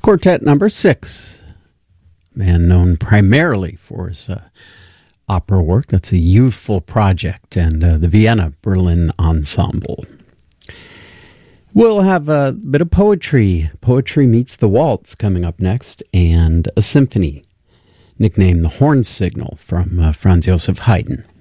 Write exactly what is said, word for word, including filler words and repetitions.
Quartet number six, man known primarily for his uh, opera work. That's a youthful project, and uh, the Vienna Berlin Ensemble. We'll have a bit of poetry. Poetry Meets the Waltz coming up next, and a symphony nicknamed the Horn Signal from uh, Franz Joseph Haydn.